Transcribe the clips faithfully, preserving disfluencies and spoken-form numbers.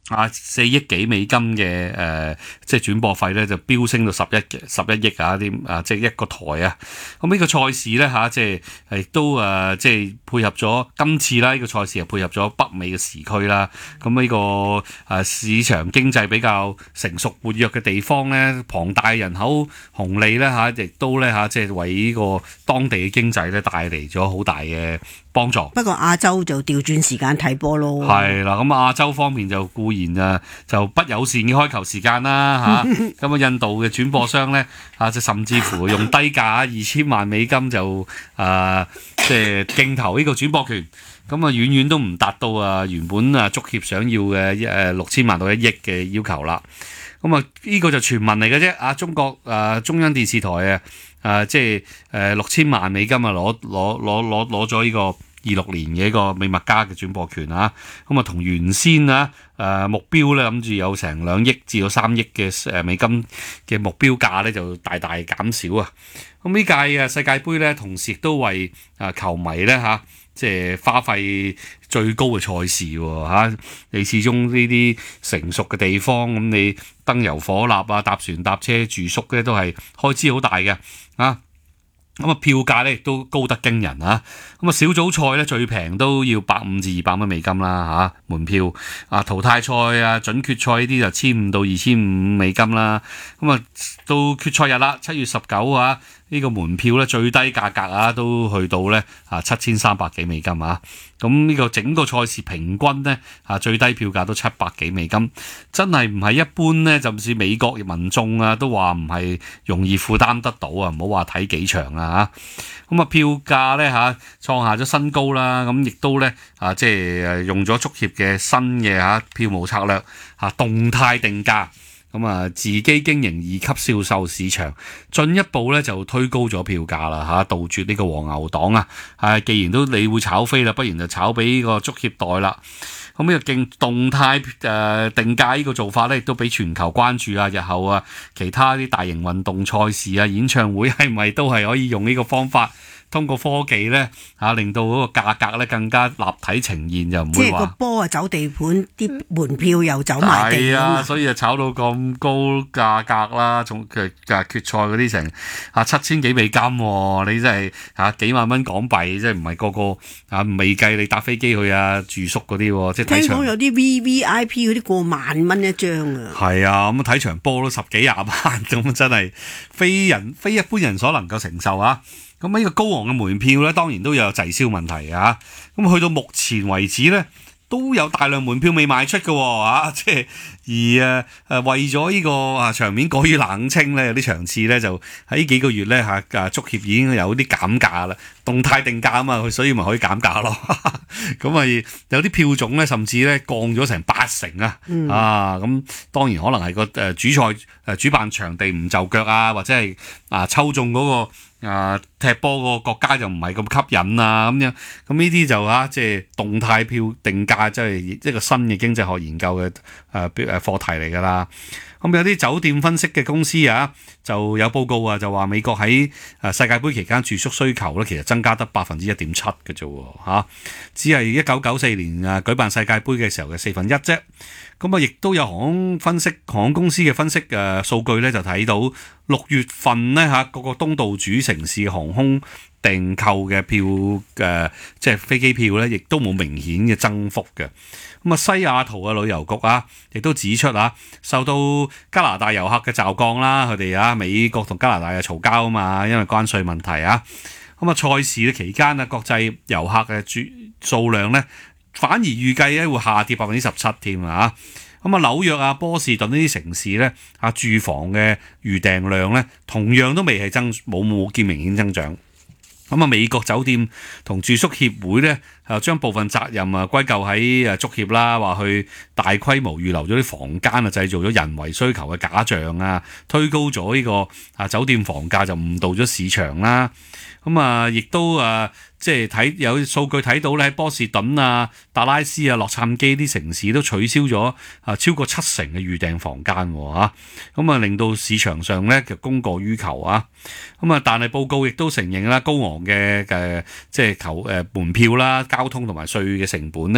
啊，四億幾美金嘅誒、呃，即係轉播費咧就飆升到十一十一億啊！啲啊，即係一個台啊。咁呢個賽事咧嚇、啊，即係亦都誒、呃，即係配合咗今次啦。呢、這個賽事又配合咗北美嘅時區啦。咁呢、這個誒、啊、市場經濟比較成熟活躍嘅地方咧，龐大人口紅利咧嚇，亦、啊、都咧嚇、啊，即係為呢個當地嘅經濟咧帶嚟咗好大嘅幫助。 不過亞洲就調轉時間睇波咯。 係啦，咁亞洲方面就固然啊就不友善嘅開球時間啦嚇。咁啊印度嘅轉播商咧啊，就甚至乎用低價二千萬美金就啊即係競投呢個轉播權。咁啊遠遠都唔達到啊原本啊足協想要嘅誒六千萬到一億嘅要求啦。咁啊呢個就傳聞嚟嘅啫啊，中國啊中央電視台啊啊即係誒六千萬美金啊攞攞攞攞攞咗呢個二六年嘅一個美墨加嘅轉播權啊，咁啊同原先啊誒目標咧諗住有成兩億至到三億嘅誒美金嘅目標價咧就大大減少啊。咁呢屆嘅世界盃咧，同時亦都為啊球迷咧嚇，即係花費最高嘅賽事喎嚇。你始終呢啲成熟嘅地方，咁你燈油火蠟啊、搭船搭車住宿咧都係開支好大嘅啊。咁啊票價咧亦都高得驚人啊！咁啊小組賽咧最平都要百五至二百蚊美金啦嚇，門票啊淘汰賽啊準決賽呢啲就千五到二千五美金啦。咁啊到決賽日啦，七月十九啊，呢個門票咧最低價格啊都去到咧啊七千三百幾美金啊！咁呢個整個賽事平均咧啊最低票價都七百幾美金，真係唔係一般咧，就算美國民眾啊都話唔係容易負擔得到啊！唔好話睇幾場啊嚇！咁啊票價咧嚇創下咗新高啦，咁亦都咧啊即係用咗足協嘅新嘅嚇票務策略嚇動態定價。咁啊，自己經營二級銷售市場，進一步咧就推高咗票價啦嚇，杜絕呢個黃牛黨啊！係，既然都你會炒飛啦，不如就炒俾呢個足協代啦。咁呢個競動態誒定價呢個做法咧，亦都俾全球關注啊！日後啊，其他啲大型運動賽事啊、演唱會係咪都係可以用呢個方法？通過科技咧嚇，令到嗰個價格咧更加立體呈現，就唔會話即係個波啊走地盤，啲門票又走埋地啊，所以就炒到咁高價格啦。仲決誒決賽嗰啲成啊七千幾美金喎，你真係嚇幾萬蚊港幣，即係唔係個個啊未計你搭飛機去啊住宿嗰啲喎，即係睇場。 聽講有啲 V V I P 嗰啲過萬蚊一張啊！ 係啊，咁睇場波都十幾廿萬，咁真係非人非一般人所能夠承受啊！咁呢個高昂嘅門票咧，當然都有滯銷問題啊！咁去到目前為止咧，都有大量門票未賣出嘅喎啊！即係而誒誒為咗呢個啊場面過於冷清咧，有啲場次咧就喺幾個月咧嚇啊足協已經有啲減價啦，動態定價啊嘛，佢所以咪可以減價咯。咁啊有啲票種咧，甚至咧降咗成八成啊！嗯、啊咁當然可能係個誒主賽誒主辦場地唔就腳啊，或者係啊抽中嗰、那個。啊！踢波個國家就唔係咁吸引啊，咁樣咁呢啲就啊，即係動態票定價，即係一個新嘅經濟學研究嘅誒誒課題嚟㗎啦。咁有啲酒店分析嘅公司啊，就有報告啊，就話美國喺誒世界盃期間住宿需求咧，其實增加得百分之一點七嘅啫喎，嚇，只係一九九四年啊舉辦世界盃嘅時候嘅四分一啫。咁啊，亦都有航空分析航空公司嘅分析誒數據咧，就睇到六月份咧嚇各個東道主城市航空訂購嘅票嘅即係飛機票咧，亦都冇明顯嘅增幅嘅。咁啊，西雅圖嘅旅遊局啊，亦都指出啊，受到加拿大遊客嘅驟降啦，佢哋啊美國同加拿大嘅嘈交啊嘛，因為關稅問題啊。咁啊，賽事嘅期間啊，國際遊客嘅住數量咧，反而預計咧會下跌百分之十七添啊！咁啊，紐約啊、波士頓呢啲城市咧，啊住房嘅預訂量咧，同樣都未係增，冇冇見明顯增長。咁啊，美國酒店同住宿協會咧，啊將部分責任啊歸咎喺啊足協啦，話去大規模預留咗啲房間啊，製造咗人為需求嘅假象啊，推高咗呢個啊酒店房價就誤導咗市場啦。咁啊，亦都啊，即係睇有數據睇到咧，喺波士頓啊、達拉斯啊、洛杉磯啲城市都取消咗啊超過七成嘅預訂房間喎嚇，咁啊令到市場上咧就供過於求啊，咁啊但係報告亦都承認啦，高昂嘅誒即係求誒門票啦、交通同埋稅嘅成本咧，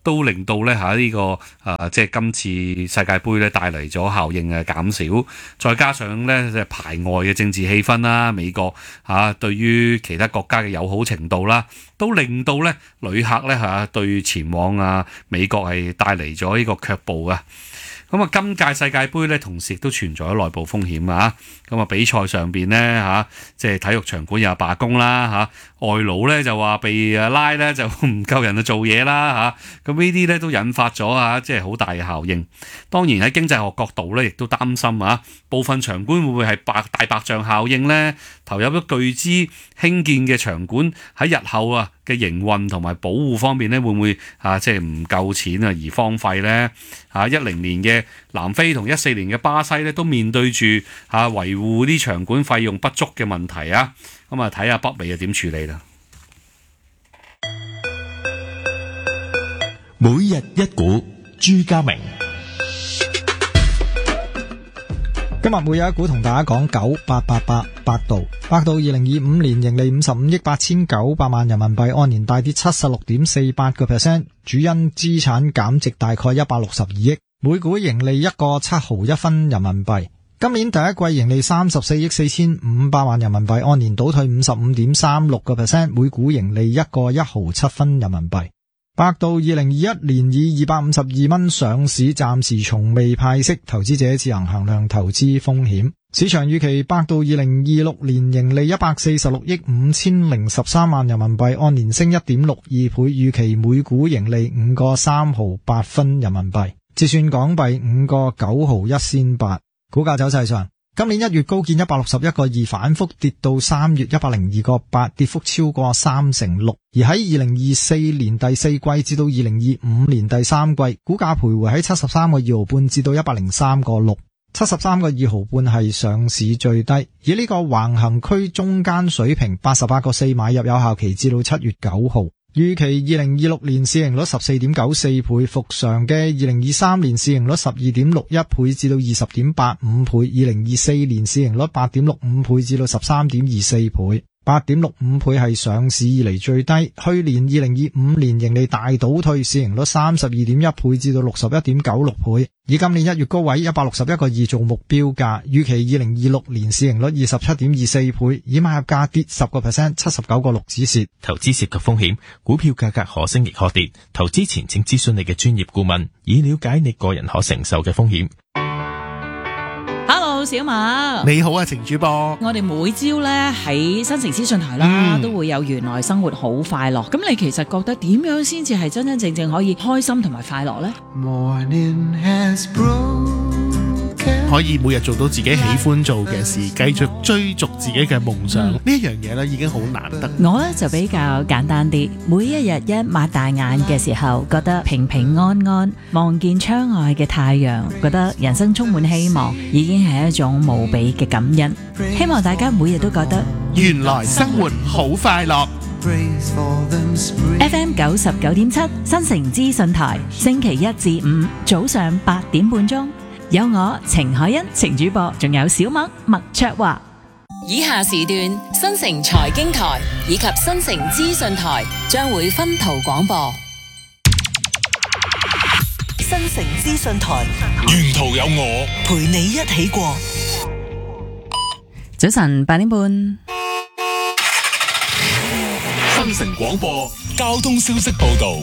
都令到咧嚇呢個誒、呃、即係今次世界盃咧帶嚟咗效應嘅減少，再加上咧即係排外嘅政治氣氛啦，美國嚇、啊、對於其他國家嘅友好程度啦，都令到咧旅客咧嚇對前往啊美國係帶嚟咗呢個卻步啊。咁啊，今屆世界盃咧，同時亦都存在咗內部風險啊！咁啊，比賽上邊咧嚇，即係體育場館又有罷工啦嚇，外勞咧就話被誒拉咧就唔夠人去做嘢啦嚇，咁呢啲咧都引發咗啊，即係好大嘅效應。當然喺經濟學角度咧，亦都擔心啊，部分場館會唔會係白大白象效應咧？投入咗巨資興建嘅場館喺日後啊嘅營運同埋保護方面咧，會唔會啊即係唔夠錢啊而荒廢咧？啊，一零年嘅南非同一四年嘅巴西咧，都面對住啊維護啲場館費用不足嘅問題啊。咁啊，睇下北美啊點處理啦。 每日一股，朱家明。 今日每日一股同大家講九八八八百度，百度二零二五年盈利五十五億八千九百萬人民幣，按年大跌七十六點四八個 percent， 主因資產減值大概一百六十二億，每股盈利一個七毫一分人民幣。今年第一季盈利三十四億四千五百萬人民幣，按年倒退五十五點三六個 percent， 每股盈利一個一毫七分人民幣。百度二零二一年以二百五十二蚊上市，暫時從未派息，投資者自行衡量投資風險。市場預期百度二零二六年盈利一百四十六億五千零十三萬人民幣，按年升一點六二倍，預期每股盈利五個三毫八分人民幣，折算港幣五個九毫一仙八。股價走勢上，今年一月高見一百六十一個二，反覆跌到三月一百零二個八，跌幅超過三成六。而喺二零二四年第四季至到二零二五年第三季，股價徘徊喺七十三個二毫半至到一百零三個六，七十三個二毫半係上市最低。以呢個橫行區中間水平八十八個四買入，有效期至到七月九號。預期二零二六年市盈率十四點九四倍，復常嘅二零二三年市盈率十二點六一倍至到二十點八五倍，二零二四年市盈率八點六五倍至到十三點二四倍。八點六五倍係上市以嚟最低。去年二零二五年盈利大倒退，市盈率三十二點一倍至到六十一點九六倍。以今年一月高位一百六十一個二做目標價，預期二零二六年市盈率二十七點二四倍，以買入價跌十個 percent， 七十九個六止蝕。 投資涉及風險，股票價格可升亦可跌，投資前請諮詢你嘅專業顧問，以了解你個人可承受嘅風險。 Hello，小馬， 你好啊，程主播。 我哋每朝咧喺新城資訊台啦， 嗯、 都會有原來生活好快樂。咁你其實覺得點樣先至係真真正正可以開心同埋快樂呢？ 可以每日做到自己喜歡做嘅事，繼續追逐自己嘅夢想，呢一樣嘢咧已經好難得。 我咧就比較簡單啲，每一日一擘大眼嘅時候，覺得平平安安，望見窗外嘅太陽，覺得人生充滿希望，已經係一種無比嘅感恩。希望大家每日都覺得原來生活好快樂。 F M 九十九點七新城資訊台，星期一至五早上八點半鐘。有我程海欣程主播，仲有小麥麥卓華。 以下時段新城財經台以及新城資訊台將會分途廣播。 新城資訊台， 沿途有我陪你一起過。 早晨八點半， 新城廣播交通消息報道。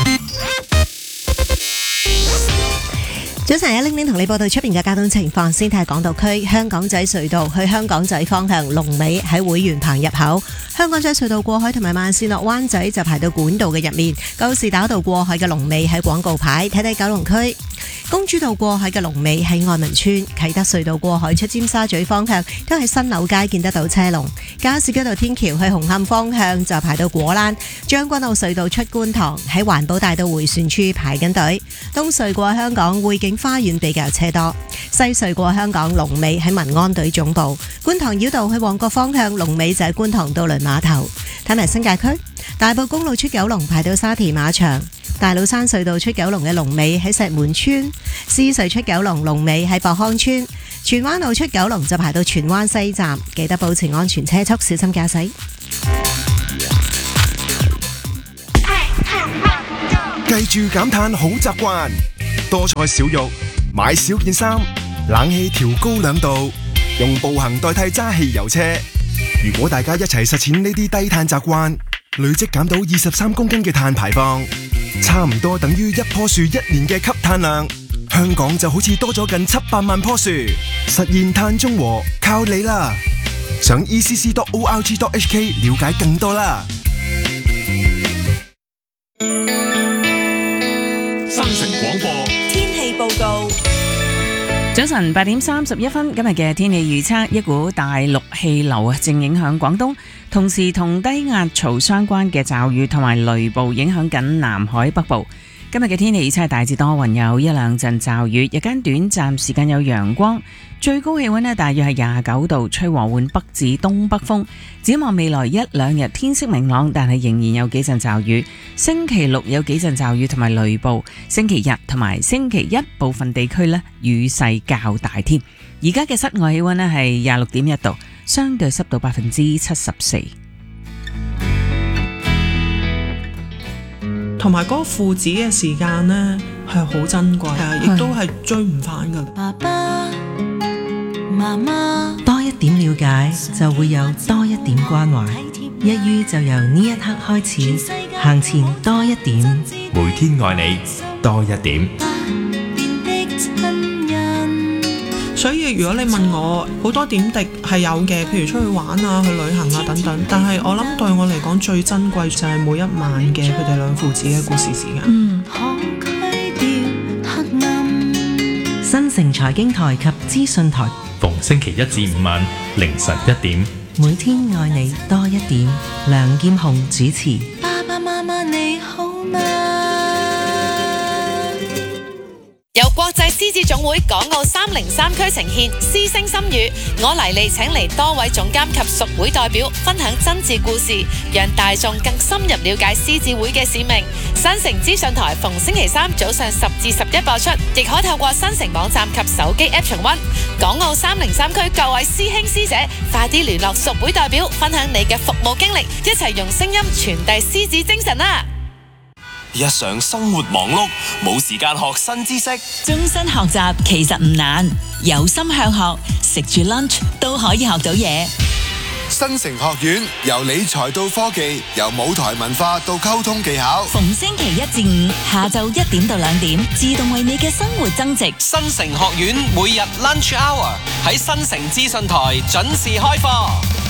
早晨，一玲玲同你報道出邊嘅交通情況。先睇港島區香港仔隧道去香港仔方向，龍尾喺會員棚入口；香港仔隧道過海同埋慢線落灣仔就排到管道嘅入面。告士打道過海嘅龍尾喺廣告牌。睇睇九龍區公主道過海嘅龍尾喺愛民村。啟德隧道過海出尖沙咀方向都喺新樓街見得到車龍。加士居道天橋去紅磡方向就排到果欄。將軍澳隧道出觀塘喺環保大道迴旋處排緊隊。東隧過香港匯景花園比較車多。西隧過香港龍尾喺民安隊總部。觀塘繞道去旺角方向龍尾就喺觀塘渡輪碼頭。睇埋新界區大埔公路出九龍排到沙田馬場。大老山隧道出九龍嘅龍尾喺石門村。獅隧出九龍龍尾喺博康村。荃灣路出九龍就排到荃灣西站。記得保持安全車速，小心駕駛。 記住減碳好習慣，多菜少肉，買少件衫，冷氣調高兩度，用步行代替揸汽油車。如果大家一齊實踐呢啲低碳習慣，累積減到二十三公斤嘅碳排放，差唔多等於一棵樹一年嘅吸碳量。香港就好似多咗近七百萬棵樹，實現碳中和靠你啦！上 e c c dot org dot h k 了解更多啦。 新城廣播天氣報告。 早晨八點三十一分，今日嘅天氣預測，一股大陸氣流啊正影響廣東，同時同低壓槽相關嘅驟雨同埋雷暴影響緊南海北部。今日嘅天氣預測係大致多雲，有一兩陣驟雨，日間短暫時間有陽光，最高氣溫呢大約係廿九度，吹和緩北至東北風。展望未來一兩日天色明朗，但係仍然有幾陣驟雨。星期六有幾陣驟雨同埋雷暴，星期日同埋星期一部分地區呢雨勢較大添。而家嘅室外氣溫呢係廿六點一度，相對濕度百分之七十四。 同埋嗰個父子嘅時間呢係好珍貴，亦都係追唔返㗎。 爸爸媽媽多一點了解，就會有多一點關懷。一於就由呢一刻開始，行前多一點， 每天愛你多一點。 所以如果你問我，好多點滴係有嘅，譬如出去玩啊、去旅行啊等等。但係我諗對我嚟講最珍貴就係每一晚嘅佢哋兩父子嘅故事時間。 嗯。新城財經台及資訊台， 逢星期一至五晚凌晨一點， 每天愛你多一點。梁劍雄主持。 爸爸媽媽你好嗎？ 由國際獅子總會港澳三零三區呈獻獅聲心語，我黎利請嚟多位總監及屬會代表分享真摯故事，讓大眾更深入了解獅子會嘅使命。新城資訊台逢星期三早上十至十一播出，亦可透過新城網站及手機 App 重溫。港澳三零三區各位師兄師姐，快啲聯絡屬會代表，分享你嘅服務經歷，一齊用聲音傳遞獅子精神啊！ 日常生活忙碌，冇時間學新知識。 終身學習其實唔難，有心向學，食住 lunch 都可以學到嘢。 新城學院由理財到科技，由舞台文化到溝通技巧。 逢星期一至五下晝一點到兩點，自動為你嘅生活增值。 新城學院每日 lunch hour 喺新城資訊台準時開課。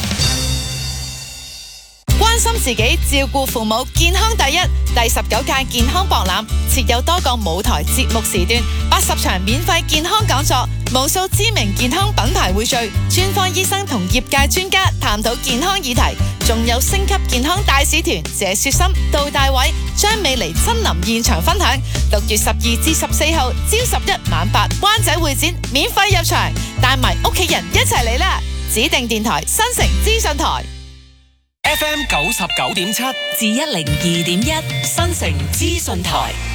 關心自己，照顧父母，健康第一。第十九屆健康博覽設有多個舞台節目時段，八十場免費健康講座，無數知名健康品牌匯聚，專科醫生同業界專家探討健康議題，仲有星級健康大使團謝雪心、杜大偉、張美妮親臨現場分享。六月十二至十四號朝十一晚八灣仔會展免費入場，帶埋屋企人一齊嚟啦！指定電台新城資訊台。 F M 九十九點七至一零二點一，新城資訊台。